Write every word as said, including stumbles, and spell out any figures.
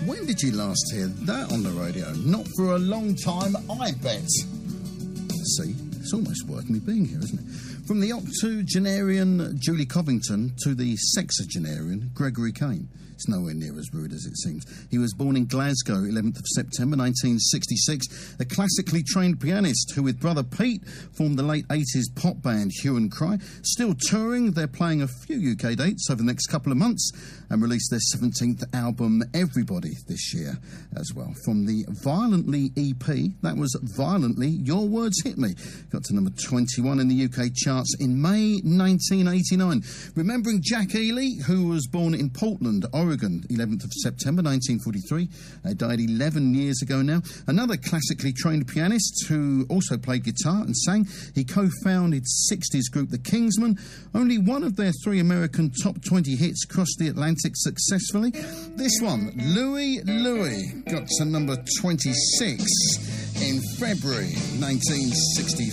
When did you last hear that on the radio? Not for a long time, I bet. See, it's almost worth me being here, isn't it? From the octogenarian Julie Covington to the sexagenarian Gregory Kane. It's nowhere near as rude as it seems. He was born in Glasgow, eleventh of September nineteen sixty-six, a classically trained pianist who, with brother Pete, formed the late eighties pop band Hue and Cry. Still touring, they're playing a few U K dates over the next couple of months and released their seventeenth album, Everybody, this year as well. From the Violently E P, that was Violently, Your Words Hit Me. Got to number twenty-one in the U K charts in May nineteen eighty-nine. Remembering Jack Ely, who was born in Portland, Oregon, eleventh of September nineteen forty-three. Uh, died eleven years ago now. Another classically trained pianist who also played guitar and sang. He co-founded sixties group The Kingsmen. Only one of their three American top twenty hits crossed the Atlantic successfully. This one, Louie Louie, got to number twenty-six in February nineteen sixty-four.